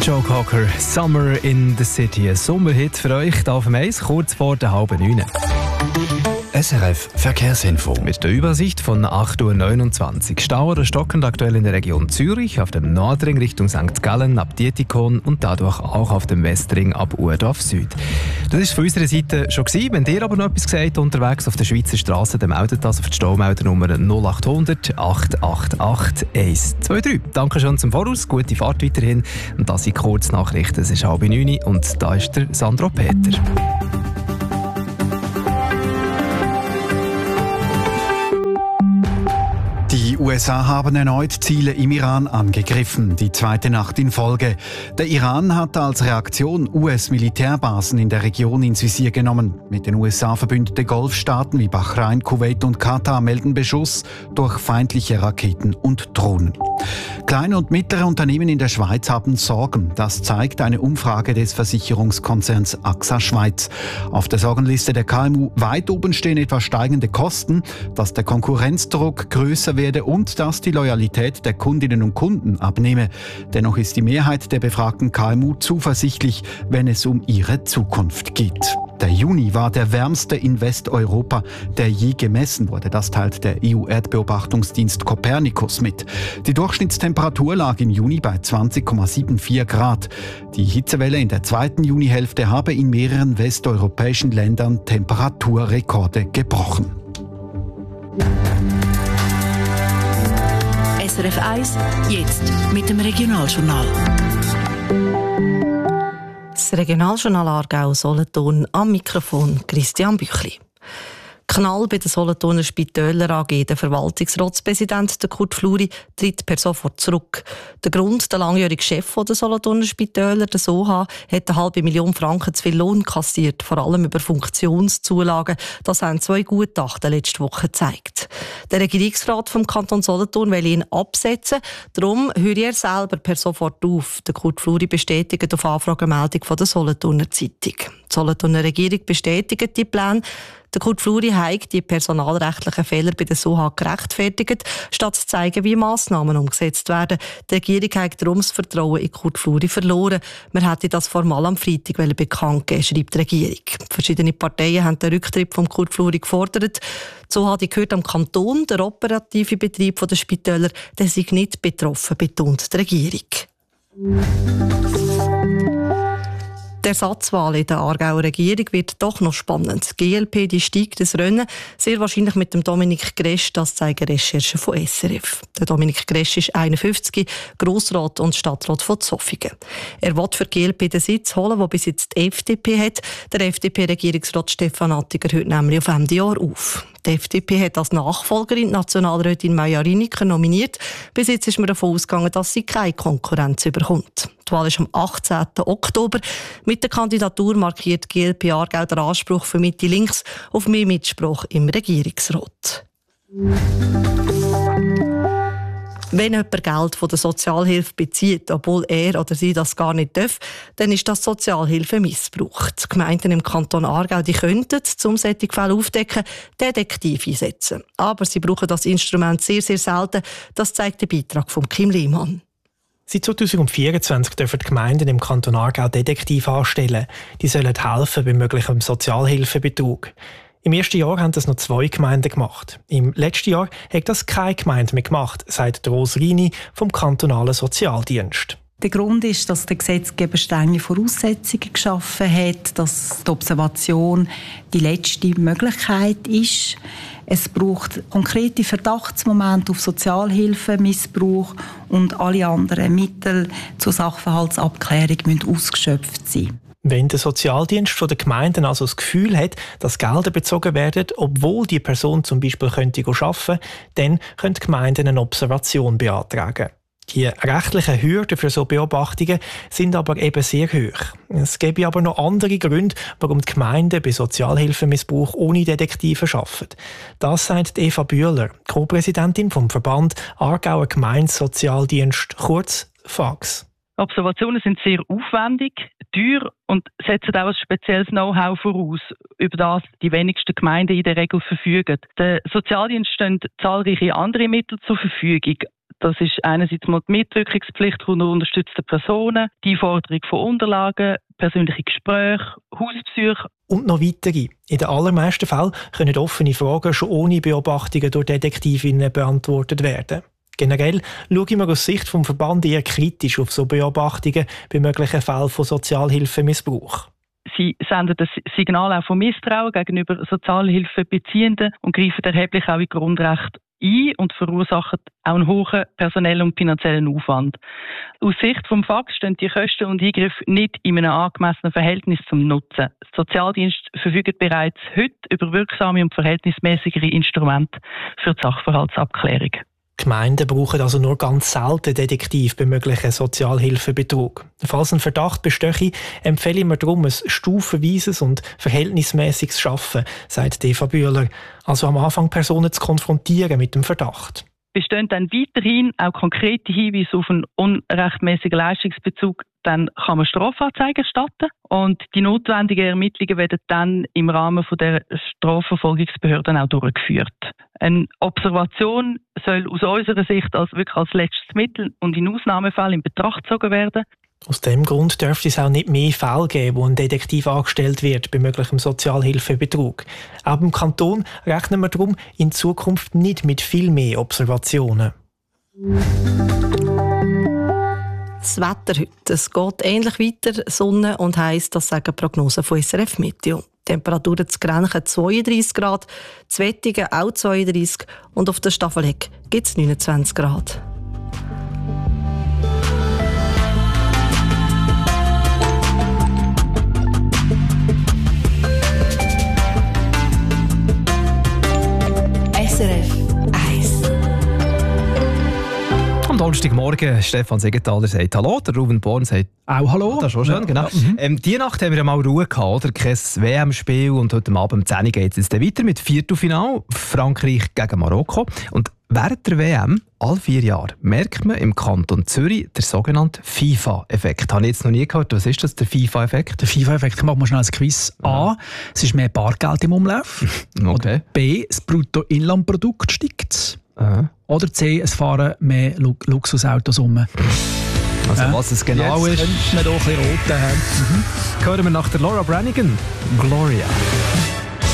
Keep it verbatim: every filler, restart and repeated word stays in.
Joe Cocker, Summer in the City. Ein Sommerhit für euch hier auf dem Eis, kurz vor der halben neun. S R F Verkehrsinfo. Mit der Übersicht von acht Uhr neunundzwanzig. Stau oder stockend aktuell in der Region Zürich, auf dem Nordring Richtung Sankt Gallen ab Dietikon und dadurch auch auf dem Westring ab Urdorf Süd. Das war von unserer Seite schon gewesen. Wenn ihr aber noch etwas gesagt unterwegs auf der Schweizer Straße, dann meldet das auf die Staumeldernummer null acht hundert, acht acht acht, eins zwei drei. Danke schon zum Voraus, gute Fahrt weiterhin. Und das sind Kurznachrichten. Es ist halb neun und da ist der Sandro Peter. Die U S A haben erneut Ziele im Iran angegriffen, die zweite Nacht in Folge. Der Iran hat als Reaktion U S-Militärbasen in der Region ins Visier genommen. Mit den U S A verbündete Golfstaaten wie Bahrain, Kuwait und Katar melden Beschuss durch feindliche Raketen und Drohnen. Kleine und mittlere Unternehmen in der Schweiz haben Sorgen. Das zeigt eine Umfrage des Versicherungskonzerns A X A Schweiz. Auf der Sorgenliste der K M U weit oben stehen etwa steigende Kosten, dass der Konkurrenzdruck größer werde und dass die Loyalität der Kundinnen und Kunden abnehme. Dennoch ist die Mehrheit der befragten K M U zuversichtlich, wenn es um ihre Zukunft geht. Der Juni war der wärmste in Westeuropa, der je gemessen wurde. Das teilt der E U-Erdbeobachtungsdienst Copernicus mit. Die Durchschnittstemperatur lag im Juni bei zwanzig Komma vierundsiebzig Grad. Die Hitzewelle in der zweiten Junihälfte habe in mehreren westeuropäischen Ländern Temperaturrekorde gebrochen. S R F eins, jetzt mit dem Regionaljournal. Das Regionaljournal Aargau-Solothurn, am Mikrofon Christian Büchli. Knall bei den Solothurner Spitälern A G. Der Verwaltungsratspräsident Kurt Fluri tritt per sofort zurück. Der Grund, der langjährige Chef der Solothurner Spitäler, der Soha, hat eine halbe Million Franken zu viel Lohn kassiert, vor allem über Funktionszulagen. Das haben zwei Gutachten letzte Woche gezeigt. Der Regierungsrat vom Kanton Solothurn will ihn absetzen. Darum hört er selber per sofort auf. Der Kurt Fluri bestätigt auf Anfragemeldung von der Solothurner Zeitung. Die Solothurner Regierung bestätigt die Pläne. Der Kurt Fluri hat die personalrechtlichen Fehler bei der Soha gerechtfertigt, statt zu zeigen, wie Massnahmen umgesetzt werden. Die Regierung hat darum das Vertrauen in Kurt Fluri verloren. Man hätte das formal am Freitag bekannt geben, schreibt die Regierung. Verschiedene Parteien haben den Rücktritt von Kurt Fluri gefordert. Die Soha gehört am Kanton, der operative Betrieb der Spitäler, der sei nicht betroffen, betont die Regierung. Die Ersatzwahl in der Aargauer Regierung wird doch noch spannend. Die G L P die steigt das Rennen, sehr wahrscheinlich mit dem Dominik Gresch, das zeigen Recherchen von S R F. Der Dominik Gresch ist einundfünfzig, Grossrat und Stadtrat von Zofingen. Er will für die G L P den Sitz holen, den bis jetzt die F D P hat. Der F D P-Regierungsrat Stefan Attiger hört nämlich auf Ende Jahr auf. Die F D P hat als Nachfolgerin Nationalrätin Maja Riniker nominiert. Bis jetzt ist man davon ausgegangen, dass sie keine Konkurrenz überkommt. Die Wahl ist am achtzehnten Oktober. Mit der Kandidatur markiert die G L P Aargau den Anspruch für Mitte links auf mehr Mitsprache im Regierungsrat. Wenn jemand Geld von der Sozialhilfe bezieht, obwohl er oder sie das gar nicht darf, dann ist das Sozialhilfemissbrauch. Die Gemeinden im Kanton Aargau die könnten, um solche Fälle aufzudecken, Detektive einsetzen. Aber sie brauchen das Instrument sehr, sehr selten. Das zeigt der Beitrag von Kim Lehmann. Seit zweitausendvierundzwanzig dürfen die Gemeinden im Kanton Aargau Detektive anstellen. Die sollen helfen bei möglichem Sozialhilfebetrug. Im ersten Jahr haben das noch zwei Gemeinden gemacht. Im letzten Jahr hat das keine Gemeinde mehr gemacht, sagt Rose Rini vom kantonalen Sozialdienst. Der Grund ist, dass der Gesetzgeber strenge Voraussetzungen geschaffen hat, dass die Observation die letzte Möglichkeit ist. Es braucht konkrete Verdachtsmomente auf Sozialhilfemissbrauch und alle anderen Mittel zur Sachverhaltsabklärung müssen ausgeschöpft sein. Wenn der Sozialdienst der Gemeinden also das Gefühl hat, dass Gelder bezogen werden, obwohl die Person zum Beispiel könnte arbeiten könnte, dann können die Gemeinden eine Observation beantragen. Die rechtlichen Hürden für so Beobachtungen sind aber eben sehr hoch. Es gäbe aber noch andere Gründe, warum die Gemeinden bei Sozialhilfemissbrauch ohne Detektive arbeiten. Das sagt Eva Bühler, Co-Präsidentin vom Verband Aargauer Gemeindesozialdienst, kurz F A G S. Observationen sind sehr aufwendig, teuer und setzen auch ein spezielles Know-how voraus, über das die wenigsten Gemeinden in der Regel verfügen. Der Sozialdienst stehen zahlreiche andere Mittel zur Verfügung. Das ist einerseits mal die Mitwirkungspflicht von unterstützten Personen, die Forderung von Unterlagen, persönliche Gespräche, Hausbesuche. Und noch weitere. In den allermeisten Fällen können offene Fragen schon ohne Beobachtungen durch Detektivinnen beantwortet werden. Generell schauen wir aus Sicht des Verbandes eher kritisch auf so Beobachtungen bei möglichen Fällen von Sozialhilfemissbrauch. Sie senden das Signal auch von Misstrauen gegenüber Sozialhilfebeziehenden und greifen erheblich auch in Grundrechte ein und verursachen auch einen hohen personellen und finanziellen Aufwand. Aus Sicht vom F A K stehen die Kosten und Eingriffe nicht in einem angemessenen Verhältnis zum Nutzen. Der Sozialdienst verfügt bereits heute über wirksame und verhältnismäßigere Instrumente für die Sachverhaltsabklärung. Gemeinden brauchen also nur ganz selten Detektiv bei möglichen Sozialhilfebetrug. Falls ein Verdacht bestehe, empfehle ich mir darum ein stufenweises und verhältnismäßiges Schaffen, sagt Eva Bühler. Also am Anfang Personen zu konfrontieren mit dem Verdacht. Bestehen dann weiterhin auch konkrete Hinweise auf einen unrechtmäßigen Leistungsbezug, dann kann man Strafanzeige erstatten und die notwendigen Ermittlungen werden dann im Rahmen von der Strafverfolgungsbehörden auch durchgeführt. Eine Observation soll aus unserer Sicht als wirklich als letztes Mittel und in Ausnahmefällen in Betracht gezogen werden. Aus dem Grund dürfte es auch nicht mehr Fälle geben, wo ein Detektiv angestellt wird bei möglichem Sozialhilfebetrug. Auch im Kanton rechnen wir darum in Zukunft nicht mit viel mehr Observationen. Das Wetter heute. Es geht ähnlich weiter, Sonne und heiß, das sagen Prognosen von S R F Meteo. Temperaturen zu Grenchen zweiunddreissig Grad, zu Wettigen auch zweiunddreissig und auf der Staffeleck gibt es neunundzwanzig Grad. S R F eins. Am Donnerstagmorgen, Stefan Segenthaler sagt Hallo, der Ruben Born sagt auch Hallo. Das ist schon schön, ja, genau. Ja, mhm. ähm, die Nacht haben wir mal Ruhe gehabt, oder? Kein W M-Spiel und heute Abend um zehn Uhr geht es jetzt weiter mit Viertelfinale Frankreich gegen Marokko. Und während der W M, alle vier Jahre, merkt man im Kanton Zürich den sogenannten FIFA-Effekt. Habe ich jetzt noch nie gehört. Was ist das, der FIFA-Effekt? Der FIFA-Effekt, machen wir schnell ein Quiz. A, es ist mehr Bargeld im Umlauf. Okay. Oder B, das Bruttoinlandprodukt steigt. Aha. Oder C, es fahren mehr Lu- Luxusautos um. Also ja. Was es genau Jetzt ist, könnte man doch ein bisschen roten haben. Mhm. Hören wir nach der Laura Branigan. Gloria.